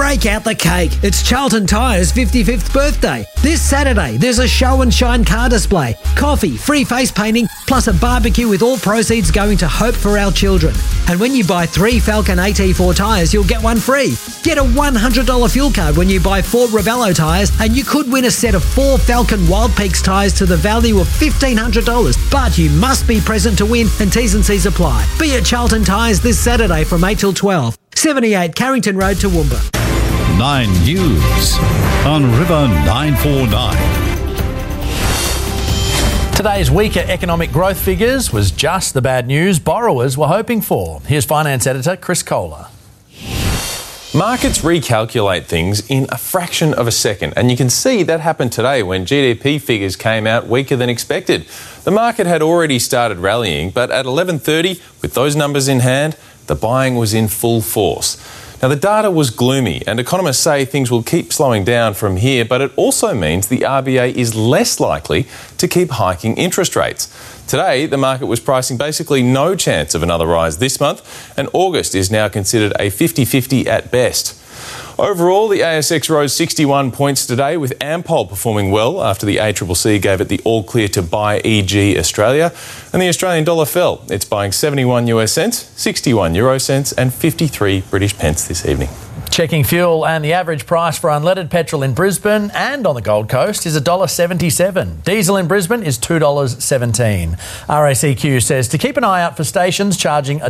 Break out the cake. It's Charlton Tyres' 55th birthday. This Saturday, there's a show and shine car display, coffee, free face painting, plus a barbecue with all proceeds going to Hope for Our Children. And when you buy 3 Falcon AT4 tyres, you'll get one free. Get a $100 fuel card when you buy 4 Ravello tyres, and you could win a set of 4 Falcon Wild Peaks tyres to the value of $1,500. But you must be present to win, and T's and C's apply. Be at Charlton Tyres this Saturday from 8 till 12. 78 Carrington Road, Toowoomba. 9 News on River 949. Today's weaker economic growth figures was just the bad news borrowers were hoping for. Here's finance editor Chris Kohler. Markets recalculate things in a fraction of a second, and you can see that happened today when GDP figures came out weaker than expected. The market had already started rallying, but at 11:30, with those numbers in hand, the buying was in full force. Now, the data was gloomy, and economists say things will keep slowing down from here, but it also means the RBA is less likely to keep hiking interest rates. Today, the market was pricing basically no chance of another rise this month, and August is now considered a 50-50 at best. Overall, the ASX rose 61 points today, with Ampol performing well after the ACCC gave it the all-clear to buy EG Australia, and the Australian dollar fell. It's buying 71 US cents, 61 euro cents and 53 British pence this evening. Checking fuel, and the average price for unleaded petrol in Brisbane and on the Gold Coast is $1.77. Diesel in Brisbane is $2.17. RACQ says to keep an eye out for stations charging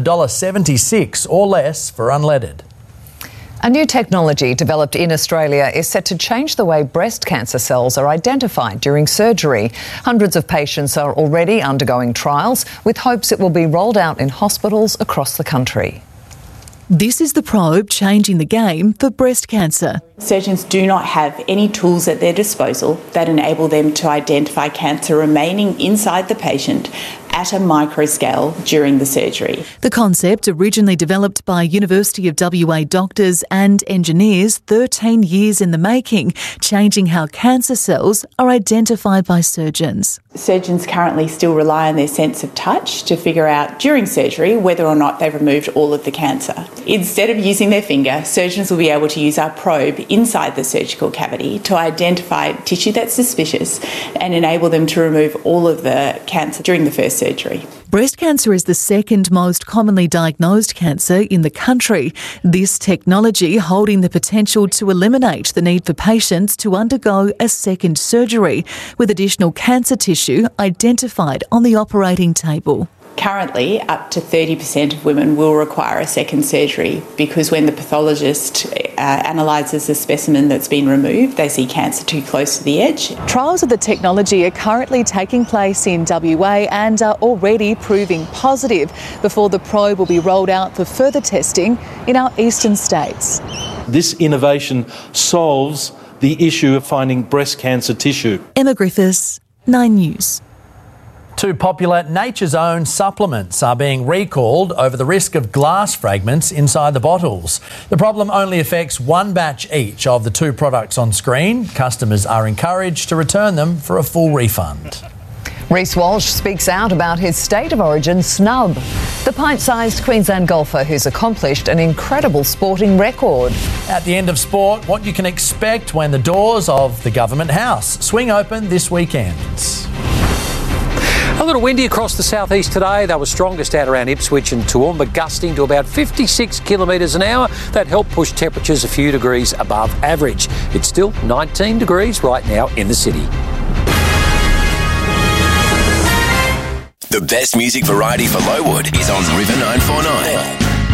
$1.76 or less for unleaded. A new technology developed in Australia is set to change the way breast cancer cells are identified during surgery. Hundreds of patients are already undergoing trials, with hopes it will be rolled out in hospitals across the country. This is the probe changing the game for breast cancer. Surgeons do not have any tools at their disposal that enable them to identify cancer remaining inside the patient at a microscale during the surgery. The concept, originally developed by University of WA doctors and engineers 13 years in the making, changing how cancer cells are identified by surgeons. Surgeons currently still rely on their sense of touch to figure out during surgery whether or not they've removed all of the cancer. Instead of using their finger, surgeons will be able to use our probe inside the surgical cavity to identify tissue that's suspicious and enable them to remove all of the cancer during the first surgery. Breast cancer is the second most commonly diagnosed cancer in the country. This technology holding the potential to eliminate the need for patients to undergo a second surgery, with additional cancer tissue identified on the operating table. Currently, up to 30% of women will require a second surgery because when the pathologist analyses the specimen that's been removed, they see cancer too close to the edge. Trials of the technology are currently taking place in WA and are already proving positive before the probe will be rolled out for further testing in our eastern states. This innovation solves the issue of finding breast cancer tissue. Emma Griffiths, 9 News. 2 popular Nature's Own supplements are being recalled over the risk of glass fragments inside the bottles. The problem only affects 1 batch each of the 2 products on screen. Customers are encouraged to return them for a full refund. Reece Walsh speaks out about his state of origin snub. The pint-sized Queensland golfer who's accomplished an incredible sporting record. At the end of sport, what you can expect when the doors of the Government House swing open this weekend. A little windy across the southeast today. They were strongest out around Ipswich and Toowoomba, gusting to about 56 kilometres an hour. That helped push temperatures a few degrees above average. It's still 19 degrees right now in the city. The best music variety for Lowood is on River 949.